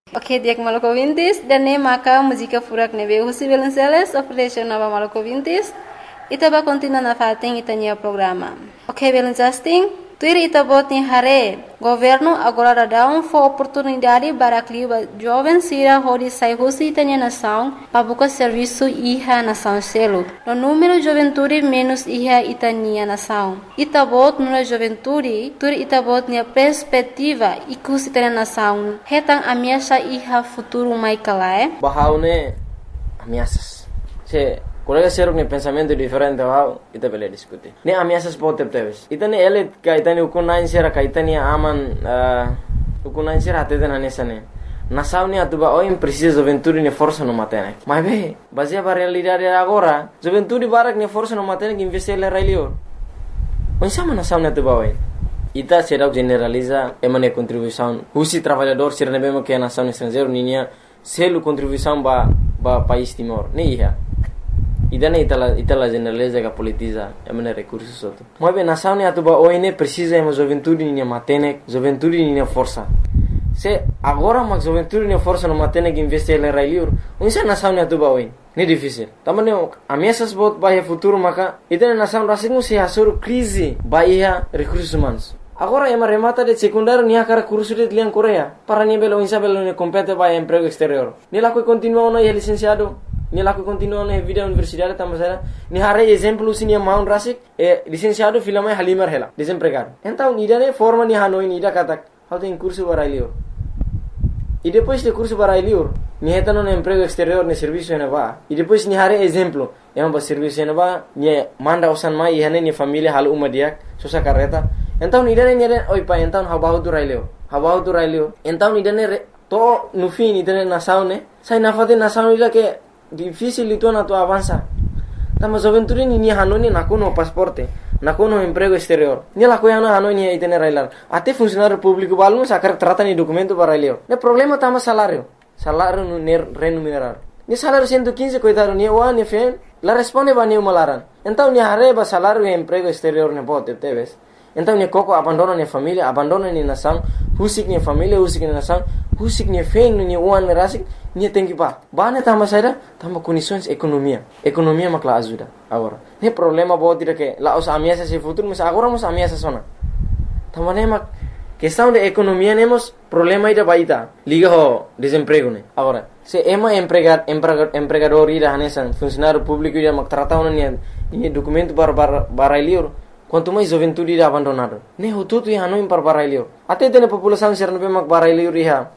Ok, dia maluco ouvintes, dan maka música furak nebe Husi Belenceles, oferece nova maluco ouvintes, itaba continua na fating itanya programa. Ok, Belencasting, tuir itabot ni hare, governo agora dá oportunidade para que jovens sira hodi sai Husi itanya nação, para buscar serviço iha nação selo. No número juventude menos iha itanya nação. Itabot nuna juventude, tuir itabot ni perspectiva ikus itanya nação. Hetang ameaça iha futuro mai kalae. Bahaune ameaças. Se colega ser um pensamento diferente bahau, ita bele discutir. Ne ameaças pode ter. Itane ele kaitani ukunain sera kaitani aman ukunain sera até na nesane. Nação ne atuba oi precisa juventude ne força no matene. Mas be, baseia para realidade agora, juventude barak ne força no matene que investir ele railio. Onde sama nação ne atuba oi. Ita será generaliza emane contribuição. Husi trabalhador será ne bemo que a nação estrangeiro ninia selo contribuição ba país Timor. Ne ia. Idane itala generaliza que politiza emane recursos outro. Mas bem nação ne atuba oi ne precisa ema juventude ninia matene, juventude ninia força. Se agora mas juventude ninia força no matene que investir ele railio. Onde nação ne atuba oi. Ne difícil. Também ameaças bot bahia futuro maka itane nação rasingu se hasur crise bahia recursos humanos. Agora ema remata de secundário nia cara curso de liang Coreia. Para nia belo insa belo ne compete bahia emprego exterior. Ni lá que continua no licenciado. Ni lá que continua na vida universidade também. Ni hare exemplo se nia maun rasik licenciado filama halimar hela desempregado. Então ni dane forma ni hanoi ni da katak. How tem curso para ilio. E depois de curso para ilio, ni heta no emprego exterior ne serviço ne va. E depois ni hare exemplo, ema ba serviço ne va, ni manda usan mai e hane ni família hal uma dia, sosa carreta. Então ni dane oi pa então habahu tu railio. Então ni dane to no fim ni dane nação ne, sai na fate nação ila que difícil itu na tu avança. Tama juventude ni hanoni na kono pasporte. Na kono emprego exterior. Ni la koyana hanoi ni itene railar. Até funcionário público balmo sakar trata ni documento para railio. Ne problema tama salário. Salário no remunerar. Ni salário 115 coitado ni o ni fen. La responde ba ni malaran. Então ni arreba salário e emprego exterior ne bote teves. Então ni koko abandona ni família, abandona ni nação, husik ni família, husik ni nação, husik ni fen ni uan rasik ni tem que ba. Ba ne tama saída, tama condições economia. Economia makla ajuda agora. Ne problema bote de que la os ameaças se futuro, mas agora mos ameaças sona. Tama ne mak questão de economia nemos problema ida baita. Liga ho desemprego ne. Agora, se ema empregador ida hanesan funcionário público ida mak trata ona ni documento para ilio. Quanto mais juventude ida abandonado. Ne ho tudo ia hanoi para ilio. Até tem população ser no mak para ilio riha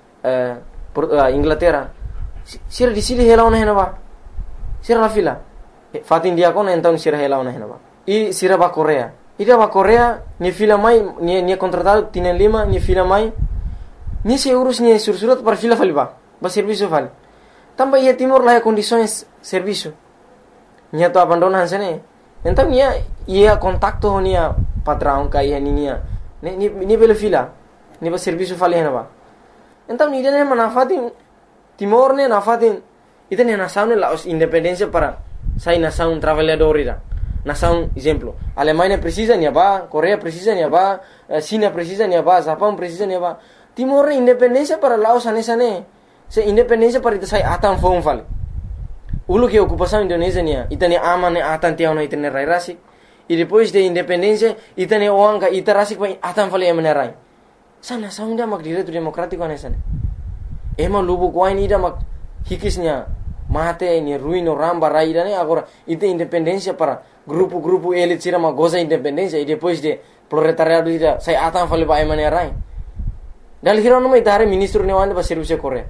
Inglaterra. Sira di sili hela ona henaba. Sira la fila. Fatin dia kona então sira hela ona henaba. E sira ba Coreia. Ida ba Coreia ni fila mai ni contratado tienen lima ni fila mai. Ni se urus ni sursurat para fila faliba. Ba serviço vale. Tamba ia Timor lá condições serviço. Nia to abandonan sene. Então ia contacto nia patrão kai nia. Ni bela fila. Ni ba serviço vale henaba. Então ni dene manafatin Timor ne nafatin itene nação ne la independência para sai nação trabalhador ira. Nação exemplo, Alemanha precisa ni ba, Coreia precisa ni ba, China precisa ni ba, Japão precisa ni ba. Timor ne independência para Laos anesane. Se independência para ita sai atan fom vale. Ulu que ocupação Indonésia nia, itane aman ne atan tiao na itane rai rasik. E depois de independência itane oanga ita rasik pa atan vale emane rai. Sa nação ida mak direito democrático anesane. Ema lubu kuain ida mak hikisnya mate ni ruino ramba raida ne agora ite independência para grupo ele tira uma goza independência e depois de proletariado ida sai atan fale ba emane rai. Dal hiro no mai tare ministro ne wande ba serviço Coreia.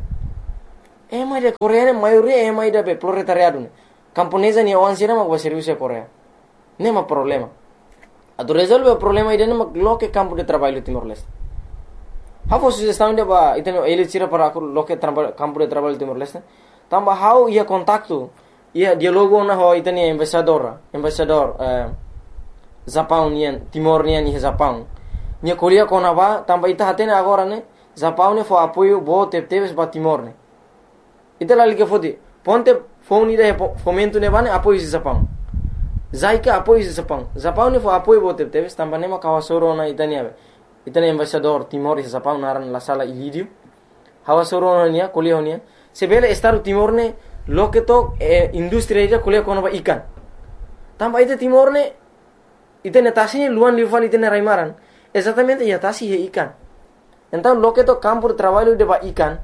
Ema de Coreia ne maioria ema ida be proletariado ne. Camponesa ni wan sira mak ba serviço Coreia. Nema problema. Ado resolve o problema ida ne mak loke campo de trabalho Timor-Leste. How sugestão de ba iteno ele tira para loke campo de trabalho Timor-Leste. Tamba how ia contacto ia dialogo na ho itani embaixador Japão nian Timor nian ni Japão. Nia kolia kona ba tamba ita hatene agora ne Japão ne fo apoio bo teves ba Timor ne. Ita la liga fodi ponte phone ida fomento ne bane apoio Japão. Zaika apoio Japão. Japão ne fo apoio bo teves tamba ne ma kawasoro na itani embaixador Timor e Japão naran la sala ilidio. hawa soronia kuliah honia sebele Estado Timor ne loke to industri ida kuliah kono ba ikan tamba ite Timor ne ite netasi luan liufal ite raimaran exatamente ya tasi he ikan então loke to campo de trabalho de ba ikan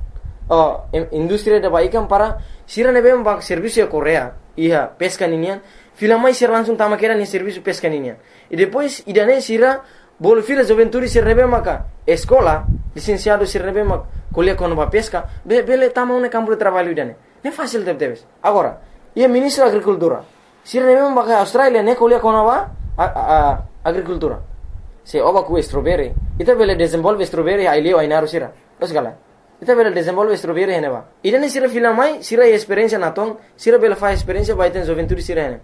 industri de ba ikan para sira nebe ba serviço a Coreia ia pesca ninian filamai sira langsung tama kera ni serviço pesca ninian e depois idane sira bolo fila juventude sira nebe maka escola licenciado sira nebe mak kuliah kono ba pesca bele tama un campo de trabalho idane ne fácil debes agora ia ministro da agricultura sira nebe maka Australia ne kuliah kono ba agricultura se oba ku strawberry ita bele desenvolve strawberry ai leo ai naru sira los gala ita bele desenvolve strawberry hene ba idane sira filamai sira experiência naton sira bele fa experiência ba iten juventude sira hene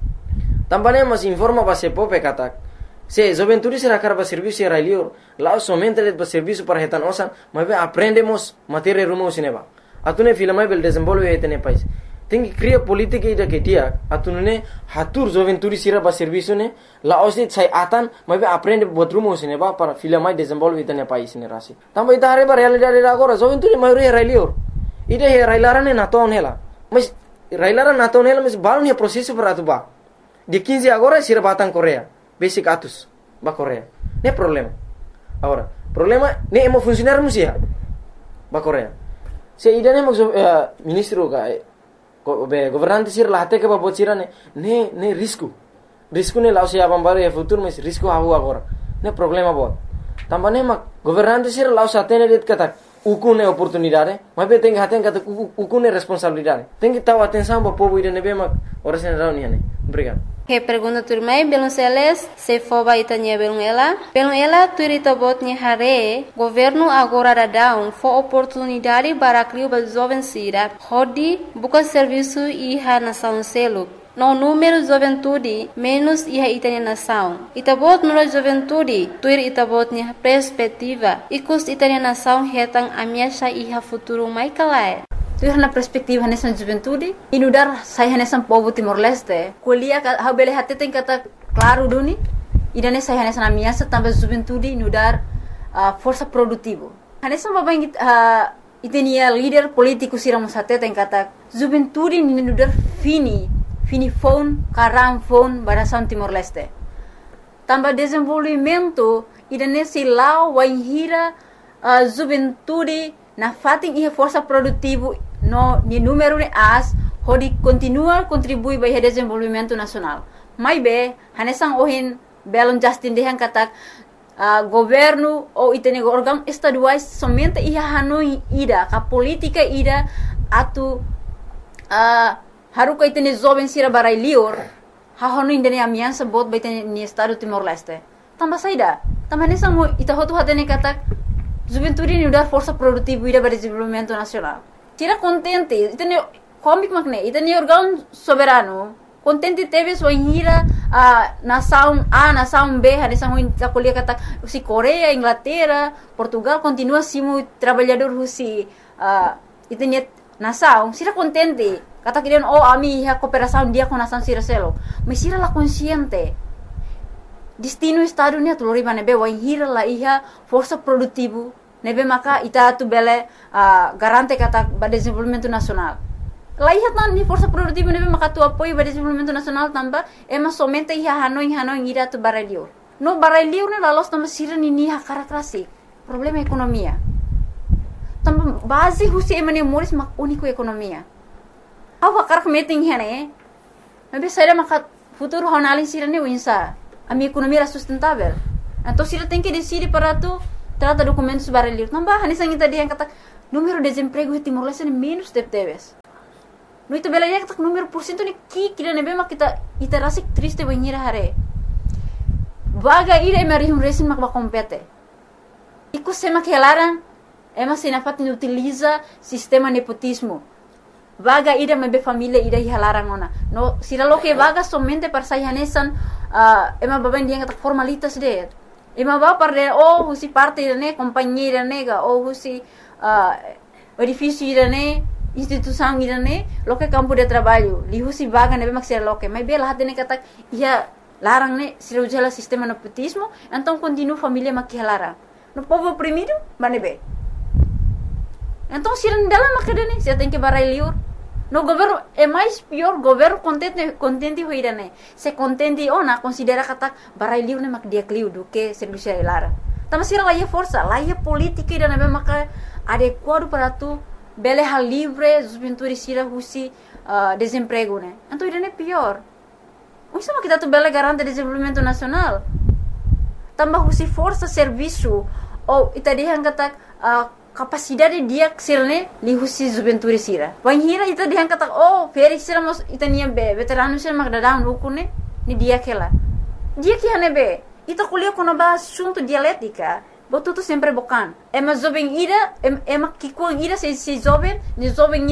também mas informa ba se pope katak se juventude sira karba serviço sira leo lá somente de serviço para retan osan mas aprendemos matéria rumo sineba atune filamai bele desenvolve etene país tem que criar política ida que dia atunune hatur juventude sira ba serviço ne la osit sai atan mas aprende buat rumo sineba para filamai desenvolve etene país ne rasi também ita reba realidade agora juventude maioria railior ida he railarane naton hela mas railaran naton hela mas baru ne processo para atuba de 15 agora sira batang Coreia basic atus ba Coreia ne problema agora problema ne emo funcionar musia ba Coreia se ida ne ministro ka governante sir lahte ke babot sira ne risco ne lao se abam baru ya futuro mas risco hahu agora ne problema bot tambane mak governante sir lao satene det kata ukune oportunidade mas be tenga haten kata ukune responsabilidade tenga tahu atenção ba povo ida ne be mak ora sen rauni ne obrigado. Que pergunta turmai belum seles se foba itanya belum ela turita botnya hare governo agora dadão fo oportunidade para criar ba jovem sira hodi buka serviço iha nação selo no número juventude menos iha itanya nação itabot nula juventude tuir itabotnya perspectiva ikus itanya nação hetang amiasha iha futuro mai kalai tu na perspektiva nessa juventude inudar saya nessa povo Timor Leste kuliah ha bele hatte tem kata claro duni idane saya nessa na minha também juventude inudar força produtivo nessa babang itenia líder político siramos hatte tem kata juventude inudar fini phone karang phone barasan Timor Leste também desenvolvimento idane silau waihira juventude na fating iha força produtivo no ni número de as hodi continua contribui para o desenvolvimento nacional mai be hanesang ohin belon Justin dehan katak governo ou itene órgão estaduais somente iha hanoi ida ka política ida atu haruka itene jovem sira barai lior ha honu indene amiança bot baitene ni estado Timor Leste tamba saida tamba hanesang ita hotu hatene katak juventude ni udar força produtiva ida para desenvolvimento nacional tira contente itene comic makne itene órgão soberano contente teve sua hira nação A nação B hanesang ita kuliah kata si Coreia Inglaterra Portugal continua simu trabalhador husi itene nação sira contente kata kirian ami ha cooperação dia com nação sira selo mas sira la consciente destino estado ni atulori manebe wa hira la iha força produtivo nebe maka ita tu bele garante kata ba desenvolvimento nacional la iha tan ni força produtivo nebe maka tu apoio ba desenvolvimento nacional tamba ema somente iha hanoi ira tu barelio no barelio ne la los tamba sira ni ha karakrasi problema ekonomia tamba base husi emane moris mak unico ekonomia awa karak meeting hene nebe saira maka futuro honalin sira ne winsa a minha economia era sustentável. Então, se ele tem que decidir para tu, trata documentos barulhos. Não vai, nessa gente dia kata número de desemprego em Timor Leste menos de teves. No itu bela dia kata número por cento ni kira nebe mak kita rasa triste banhira hare. Vaga ira emerihum resin mak ba compete. Iku sema que larang, ema sinafat ni utiliza sistema nepotismo. Vaga ida mebe família ida hilarang ona. No, sila lo que vaga somente para sayanesan ema baban dia kata formalitas de. Ema ba para husi parte ne companhia nega husi edifício ne instituição ne lo que campo de trabalho. Li husi vaga nebe maksir lo que. Mebe lah ne kata ia larang ne sila ujala sistema nepotismo, então continua família mak hilarang. No povo oprimido, manebe. Então, se não dá lá macadane, você tem que barai liur. No governo é mais pior, governo contente hoira né. Se contente na considera kata barai liur né mak dia kliu do que serviço lara. Tama sira lá força, lá política ida né maka adequado para tu bele hal livre, os pintores sira husi desemprego né. Então ida né pior. Isso mas kita tu bele garante desenvolvimento nacional. Tambah husi força serviço ou ita dihan kata capacidade dia sirne li husi juventude sira. Wan hira ita dihan kata feri sira mos ita niya be veterano sira magdadang lukune ni dia kela. Dia que hane be ita kuliah kono ba assunto dialética. Botu tu sempre bokan. Ema jovem ira ema kikuang ira se jovem, ni jovem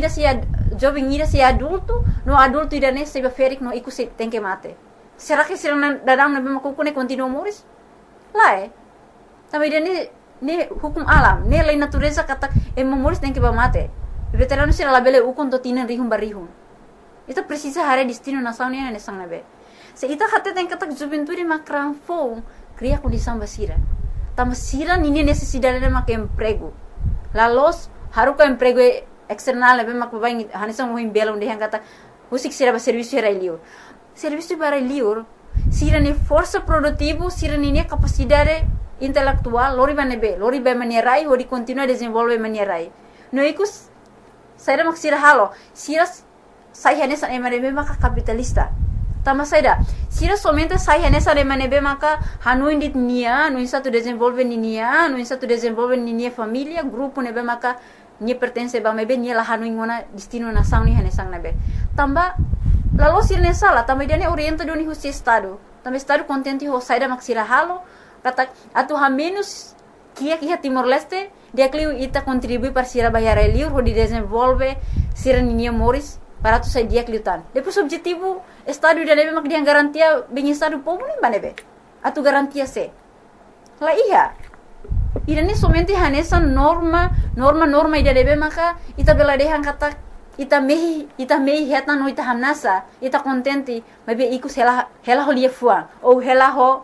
ira se adulto, no adulto ira ne se ferik no iku se tem que mate. Será que sira dadang na be makukune continua moris? Lá Também ne hukum alam, ne lei natureza kata moris tem que mate. Veterano sira labele ukon to tinan rihum barihum. Ita precisa hare destino nação ne sang nabe. Se ita hate tem kata juventude makran fo, cria condição basira. Tama sira nini necessidade de mak emprego. La los haruka emprego external nabe mak babai hanisang mo himbelong de kata usik sira ba serviço era liur. Serviço para liur sira ne força produtivo, sira ne capacidade intelectual, lori ba manierai, hori continua desenvolve manierai. No ikus saira mak sira halo, sira sai hanesa emanebe maka capitalista. Tama saida, sira somente sai hanesa emanebe maka hanuin dit nia, no insa tu desenvolve nia, no insa tu desenvolve nia família, grupo nebe maka nia pertence ba mebe nia la hanuin ngona destino nação ni hanesang nebe. Tamba lalu sira ne sala, tamba dia ne orienta doni husi estado. Tamba estado contente ho saida mak sira halo, kata atu ha menos kia Timor Leste, dia kliu ita contribui para sira bayar liur ho di desenvolve sira nia moris para tu sai dia kliutan. Depois objetivo estado dia nebe mak dia garantia bem estado povo nem banebe. Atu garantia se. La iya. Ida ne somente hanesa norma ida nebe maka ita bela dehan kata ita mehi heta no ita hanasa ita contente mabe iku hela ho lia fuang ou hela ho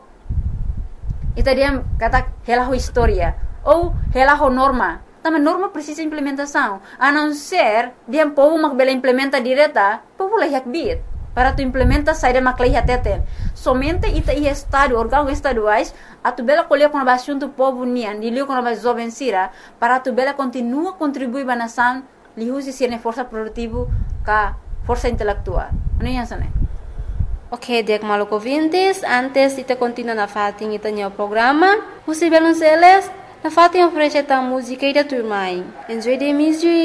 ita dia kata hela ho historia ou hela ho norma. Tama norma precisa implementação. A não ser dia povo mak bela implementa direta, povo la yak bit. Para tu implementa saída mak la teten. Somente ita ia estado órgão estaduais a tu bela colher com a assunto povo nian, dilio com a jovem sira, para tu bela continua contribuir ba nação, li usi sirne força produtivo ka força intelectual. Ano yan sana? Ok, dek maluco vintes, antes ita continua na fating ita nyo programa, usi belon seles, na fating oferece ta música ida turmai. Enjoy the music.